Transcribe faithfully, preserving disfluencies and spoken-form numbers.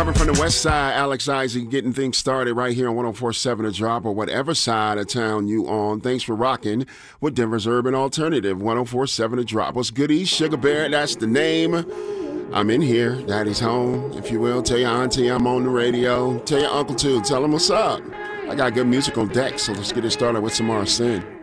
Coming from the west side, Alex Isaac getting things started right here on one oh four point seven The Drop, or whatever side of town you on. Thanks for rocking with Denver's Urban Alternative, one oh four point seven The Drop. What's goody? Sugar Bear, that's the name. I'm in here. Daddy's home, if you will. Tell your auntie I'm on the radio. Tell your uncle too. Tell him what's up. I got good music on deck, so let's get it started with some Arsene.